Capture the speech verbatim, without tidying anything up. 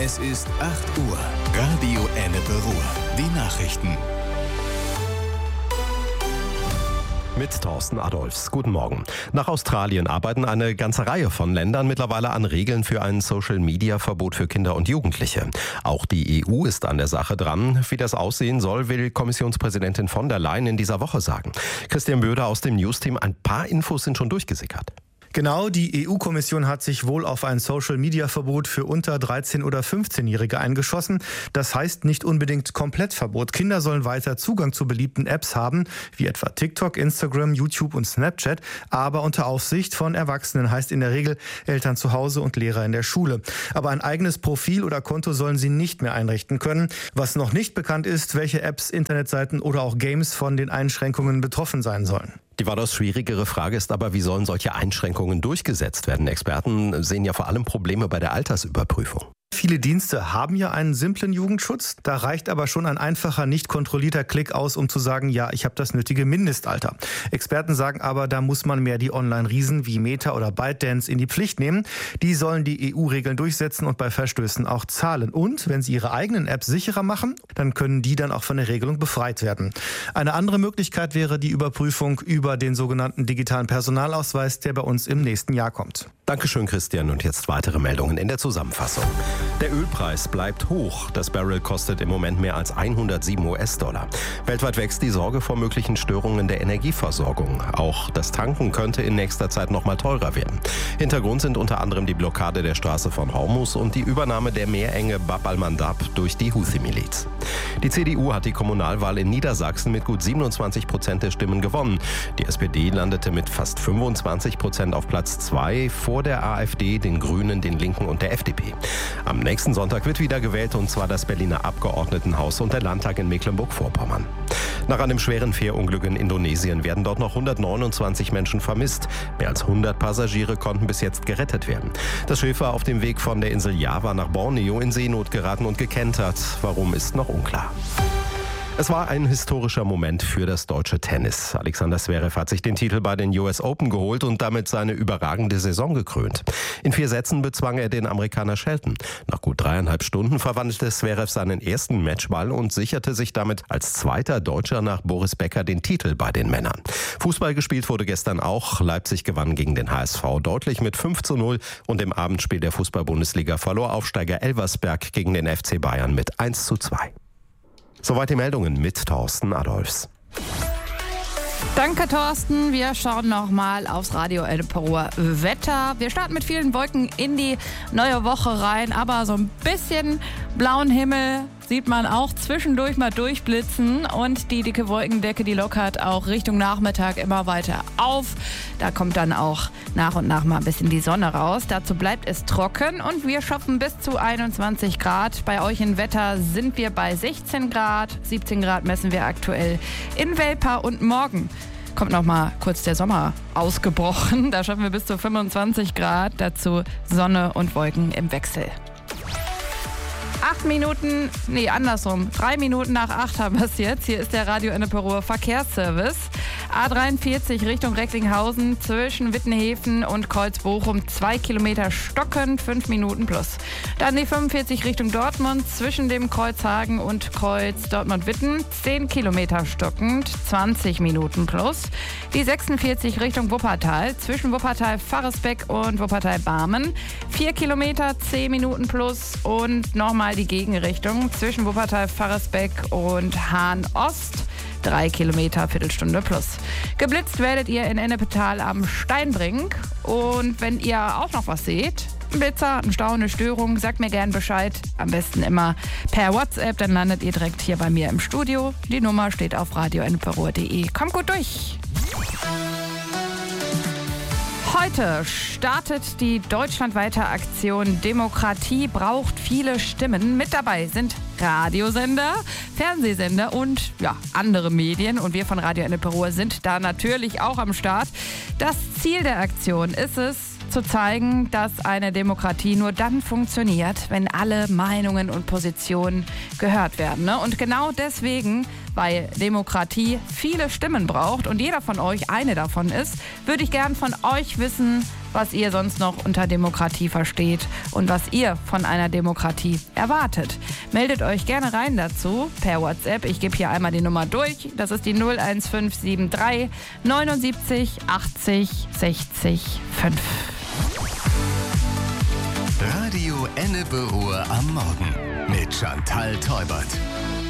Es ist acht Uhr. Radio Ennepe Ruhr. Die Nachrichten. Mit Thorsten Adolfs. Guten Morgen. Nach Australien arbeiten eine ganze Reihe von Ländern mittlerweile an Regeln für ein Social-Media-Verbot für Kinder und Jugendliche. Auch die E U ist an der Sache dran. Wie das aussehen soll, will Kommissionspräsidentin von der Leyen in dieser Woche sagen. Christian Böder aus dem News-Team. Ein paar Infos sind schon durchgesickert. Genau, die E U-Kommission hat sich wohl auf ein Social-Media-Verbot für unter dreizehn- oder fünfzehnjährige eingeschossen. Das heißt nicht unbedingt Komplettverbot. Kinder sollen weiter Zugang zu beliebten Apps haben, wie etwa TikTok, Instagram, YouTube und Snapchat, aber unter Aufsicht von Erwachsenen, heißt in der Regel Eltern zu Hause und Lehrer in der Schule. Aber ein eigenes Profil oder Konto sollen sie nicht mehr einrichten können. Was noch nicht bekannt ist, welche Apps, Internetseiten oder auch Games von den Einschränkungen betroffen sein sollen. Die weitaus schwierigere Frage ist aber, wie sollen solche Einschränkungen durchgesetzt werden? Experten sehen ja vor allem Probleme bei der Altersüberprüfung. Viele Dienste haben ja einen simplen Jugendschutz. Da reicht aber schon ein einfacher, nicht kontrollierter Klick aus, um zu sagen, ja, ich habe das nötige Mindestalter. Experten sagen aber, da muss man mehr die Online-Riesen wie Meta oder ByteDance in die Pflicht nehmen. Die sollen die E U-Regeln durchsetzen und bei Verstößen auch zahlen. Und wenn sie ihre eigenen Apps sicherer machen, dann können die dann auch von der Regelung befreit werden. Eine andere Möglichkeit wäre die Überprüfung über den sogenannten digitalen Personalausweis, der bei uns im nächsten Jahr kommt. Dankeschön, Christian. Und jetzt weitere Meldungen in der Zusammenfassung. Der Ölpreis bleibt hoch. Das Barrel kostet im Moment mehr als hundertsieben US-Dollar. Weltweit wächst die Sorge vor möglichen Störungen der Energieversorgung. Auch das Tanken könnte in nächster Zeit noch mal teurer werden. Hintergrund sind unter anderem die Blockade der Straße von Hormuz und die Übernahme der Meerenge Bab al-Mandab durch die Houthi-Miliz. Die C D U hat die Kommunalwahl in Niedersachsen mit gut siebenundzwanzig Prozent der Stimmen gewonnen. Die S P D landete mit fast fünfundzwanzig Prozent auf Platz zwei vor der AfD, den Grünen, den Linken und der F D P. Am nächsten Sonntag wird wieder gewählt, und zwar das Berliner Abgeordnetenhaus und der Landtag in Mecklenburg-Vorpommern. Nach einem schweren Fährunglück in Indonesien werden dort noch hundertneunundzwanzig Menschen vermisst. Mehr als hundert Passagiere konnten bis jetzt gerettet werden. Das Schiff war auf dem Weg von der Insel Java nach Borneo in Seenot geraten und gekentert. Warum, ist noch unklar. Es war ein historischer Moment für das deutsche Tennis. Alexander Zverev hat sich den Titel bei den U S Open geholt und damit seine überragende Saison gekrönt. In vier Sätzen bezwang er den Amerikaner Shelton. Nach gut dreieinhalb Stunden verwandelte Zverev seinen ersten Matchball und sicherte sich damit als zweiter Deutscher nach Boris Becker den Titel bei den Männern. Fußball gespielt wurde gestern auch. Leipzig gewann gegen den H S V deutlich mit fünf zu null und im Abendspiel der Fußball-Bundesliga verlor Aufsteiger Elversberg gegen den F C Bayern mit eins zu zwei. Soweit die Meldungen mit Thorsten Adolfs. Danke, Thorsten. Wir schauen nochmal aufs Radio Ennepe Ruhr Wetter. Wir starten mit vielen Wolken in die neue Woche rein, aber so ein bisschen blauen Himmel sieht man auch zwischendurch mal durchblitzen, und die dicke Wolkendecke, die lockert auch Richtung Nachmittag immer weiter auf. Da kommt dann auch nach und nach mal ein bisschen die Sonne raus. Dazu bleibt es trocken und wir schaffen bis zu einundzwanzig Grad. Bei euch in Wetter sind wir bei sechzehn Grad, siebzehn Grad messen wir aktuell in Welpa, und morgen kommt noch mal kurz der Sommer ausgebrochen. Da schaffen wir bis zu fünfundzwanzig Grad, dazu Sonne und Wolken im Wechsel. Acht Minuten, nee, andersrum. Drei Minuten nach acht haben wir es jetzt. Hier ist der Radio Ennepe Ruhr Verkehrsservice. A dreiundvierzig Richtung Recklinghausen zwischen Wittenhäfen und Kreuz-Bochum. Zwei Kilometer stockend, fünf Minuten plus. Dann die fünfundvierzig Richtung Dortmund zwischen dem Kreuzhagen und Kreuz Dortmund-Witten. Zehn Kilometer stockend, zwanzig Minuten plus. Die sechsundvierzig Richtung Wuppertal zwischen Wuppertal-Farresbeck und Wuppertal-Barmen. Vier Kilometer, zehn Minuten plus, und nochmal die Gegenrichtung zwischen Wuppertal-Farresbeck und Hahn-Ost. Drei Kilometer, Viertelstunde plus. Geblitzt werdet ihr in Ennepetal am Steinbrink. Und wenn ihr auch noch was seht, ein Blitzer, ein Stau, eine Störung, sagt mir gern Bescheid. Am besten immer per WhatsApp, dann landet ihr direkt hier bei mir im Studio. Die Nummer steht auf radio ennepe ruhr punkt de. Kommt gut durch! Heute startet die deutschlandweite Aktion Demokratie braucht viele Stimmen. Mit dabei sind Radiosender, Fernsehsender und ja, andere Medien. Und wir von Radio Ennepe Ruhr sind da natürlich auch am Start. Das Ziel der Aktion ist es, zu zeigen, dass eine Demokratie nur dann funktioniert, wenn alle Meinungen und Positionen gehört werden. Ne? Und genau deswegen weil Demokratie viele Stimmen braucht und jeder von euch eine davon ist, würde ich gern von euch wissen, was ihr sonst noch unter Demokratie versteht und was ihr von einer Demokratie erwartet. Meldet euch gerne rein dazu per WhatsApp. Ich gebe hier einmal die Nummer durch. Das ist die null eins fünf sieben drei neunundsiebzig achtzig sechzig fünf. Radio Ennepe Ruhr am Morgen mit Chantal Teubert.